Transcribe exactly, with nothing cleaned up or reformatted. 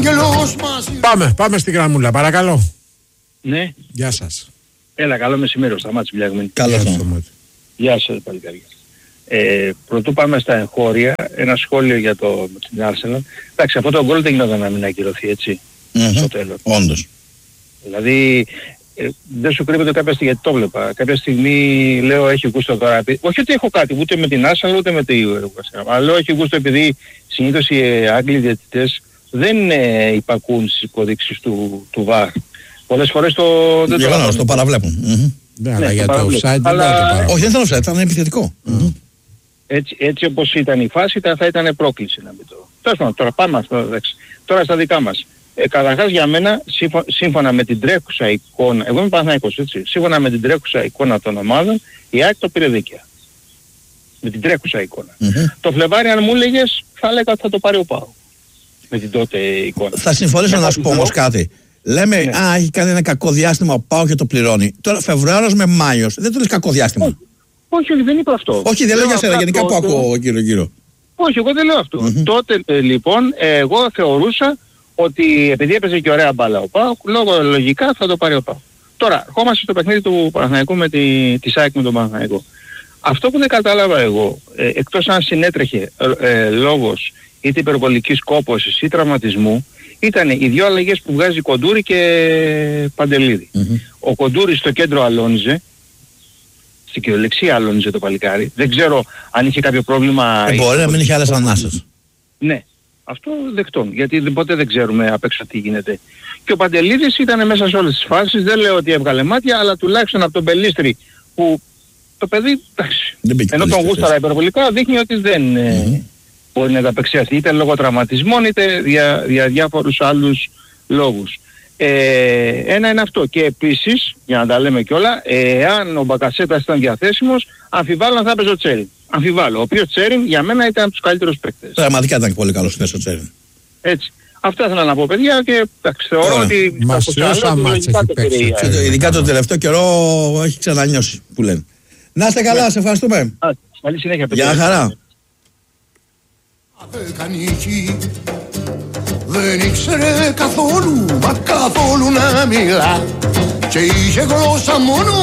Πάμε, πάμε στην γραμμούλα, παρακαλώ. Ναι. Γεια σας. Έλα, καλό μεσημέρι, Σταμάτης Μπλιαγμένη. Καλό σας. Γεια σας, παλικάρια. Ε, πρωτού πάμε στα εγχώρια, ένα σχόλιο για το, την Arsenal. Εντάξει, αυτό το γκολ δεν γινόταν να μην ακυρωθεί, έτσι, mm-hmm. στο τέλος. Όντως. Δηλαδή, ε, δεν σου κρύβεται κάποια στιγμή, γιατί το βλέπα. Κάποια στιγμή λέω έχει γούστο τώρα. Όχι ότι έχω κάτι, ούτε με την Arsenal, ούτε με τη Arsenal. Αλλά λέω έχει γούστο επειδή συνήθως οι ε, Άγγλοι διαιτητές δεν ε, υπακούν στις υποδείξεις του, του βαρ. Πολλές φορές το... δεν το, το, το παραβλέπουν. Mm-hmm. Ναι, αλλά για το offside δεν αλλά... το όχι, δεν ήταν offside, ήταν επιθετικό. Mm-hmm. Έτσι, έτσι όπως ήταν η φάση θα ήταν πρόκληση να μην το... Τέλος πάντων, τώρα πάμε αυτό, τώρα στα δικά μας. Ε, καταρχάς για μένα, σύμφω, σύμφωνα με την τρέχουσα εικόνα, εγώ είμαι Παναθηναϊκός, έτσι, σύμφωνα με την τρέχουσα εικόνα των ομάδων, η ΑΕΚ το πήρε δίκαια. Με την τρέχουσα εικόνα. Mm-hmm. Το Φλεβάρι αν μου έλεγες, θα έλεγα ότι θα το πάρει ο ΠΑΟΚ. Με την τότε εικόνα. Θα συμφωνήσω να σου πω όμως κάτι. Λέμε, ναι. Α, έχει κάνει ένα κακό διάστημα ο ΠΑΟΚ και το πληρώνει. Τώρα Φεβρουάριος με Μάιος, δεν το λες κακό διάστημα. Όχι, όχι, όχι δεν είπα αυτό. Όχι, δεν λέω για σένα, γενικά που ακούω γύρω-γύρω. Όχι, εγώ δεν λέω αυτό. Mm-hmm. Τότε ε, λοιπόν, ε, εγώ θεωρούσα ότι επειδή έπαιζε και ωραία μπάλα ο ΠΑΟΚ, λόγω λογικά θα το πάρει ο ΠΑΟΚ. Τώρα, ερχόμαστε στο παιχνίδι του Παναθηναϊκού με τη, τη ΣΑΕΚ με τον Παναθηναϊκό. Αυτό που δεν κατάλαβα εγώ, ε, εκτός αν συνέτρεχε ε, ε, λόγος είτε υπερβολικής κόπωσης ή τραυματισμού, ήταν οι δύο αλλαγές που βγάζει Κοντούρη και Παντελίδη. Mm-hmm. Ο Κοντούρης στο κέντρο αλώνιζε, στην κυριολεξία αλώνιζε το παλικάρι. Δεν ξέρω αν είχε κάποιο πρόβλημα... Ε, μπορεί να μην είχε άλλες ανάσες. Ναι, αυτό δεκτών, γιατί ποτέ δεν ξέρουμε απ' έξω τι γίνεται. Και ο Παντελίδης ήταν μέσα σε όλες τις φάσεις, δεν λέω ότι έβγαλε μάτια, αλλά τουλάχιστον από τον Πελίστρη που το παιδί, εντάξει, ενώ τον γούσταρα υπερβολικά, δείχνει ότι δεν... Mm-hmm. μπορεί να ανταπεξέλθει είτε λόγω τραυματισμών είτε για, για διάφορους άλλους λόγους. Ε, ένα είναι αυτό. Και επίσης, για να τα λέμε κιόλα, εάν ο Μπακασέτας ήταν διαθέσιμος, αμφιβάλλω αν θα έπαιζε ο Τσέριν. Αμφιβάλλω. Ο οποίος Τσέριν για μένα ήταν από τους καλύτερους παίκτες. Πραγματικά ήταν πολύ καλός θέση ο Τσέριν. Έτσι. Αυτά ήθελα να πω, παιδιά, και εντάξει, θεωρώ Ωραία. ότι... Μας όσα μάτς έχει παίξει. Ειδικά το τελευταίο καιρό έχει ξανανιώσει που λένε. Να είστε καλά, σε ευχαριστούμε. Καλή συνέχεια, παιδιά. Γεια χαρά. Δεν ήξερε καθόλου, μα καθόλου να μιλά και είχε γλώσσα μόνο